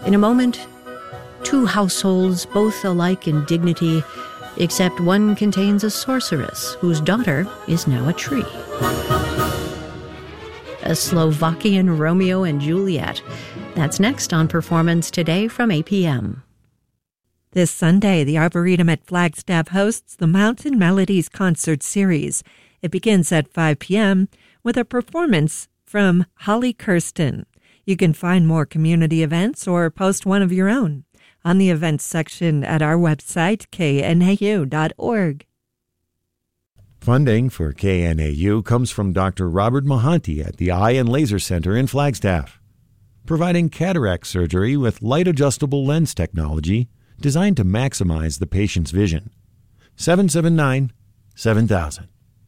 In a moment, two households, both alike in dignity, except one contains a sorceress whose daughter is now a tree. A Slovakian Romeo and Juliet. That's next on Performance Today from 8 p.m. This Sunday, the Arboretum at Flagstaff hosts the Mountain Melodies Concert Series. It begins at 5 p.m. with a performance from Holly Kirsten. You can find more community events or post one of your own on the events section at our website, knau.org. Funding for KNAU comes from Dr. Robert Mahanti at the Eye and Laser Center in Flagstaff, providing cataract surgery with light-adjustable lens technology designed to maximize the patient's vision. 779-7000.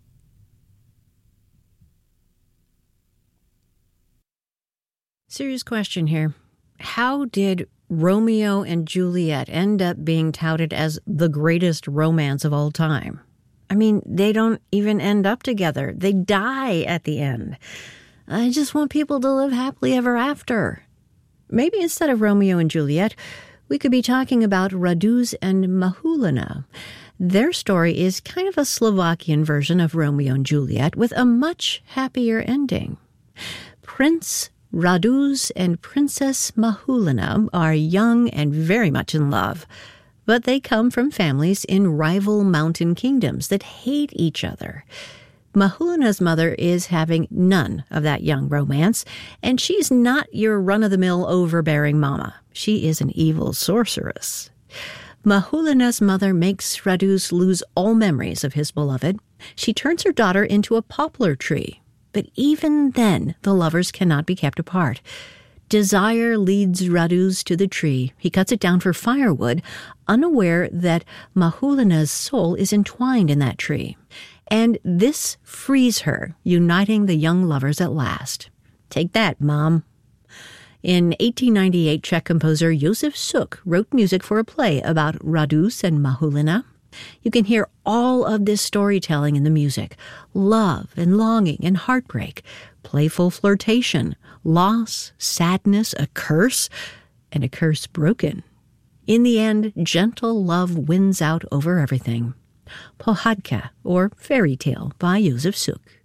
Serious question here. How did Romeo and Juliet end up being touted as the greatest romance of all time? I mean, they don't even end up together. They die at the end. I just want people to live happily ever after. Maybe instead of Romeo and Juliet, we could be talking about Raduz and Mahulina. Their story is kind of a Slovakian version of Romeo and Juliet with a much happier ending. Prince Raduz and Princess Mahulina are young and very much in love, but they come from families in rival mountain kingdoms that hate each other. Mahulina's mother is having none of that young romance, and she's not your run-of-the-mill overbearing mama. She is an evil sorceress. Mahulina's mother makes Raduz lose all memories of his beloved. She turns her daughter into a poplar tree. But even then, the lovers cannot be kept apart. Desire leads Raduz to the tree. He cuts it down for firewood, unaware that Mahulina's soul is entwined in that tree. And this frees her, uniting the young lovers at last. Take that, Mom. In 1898, Czech composer Josef Suk wrote music for a play about Raduz and Mahulina. You can hear all of this storytelling in the music. Love and longing and heartbreak, playful flirtation, loss, sadness, a curse, and a curse broken. In the end, gentle love wins out over everything. Pohádka, or Fairy Tale, by Josef Suk.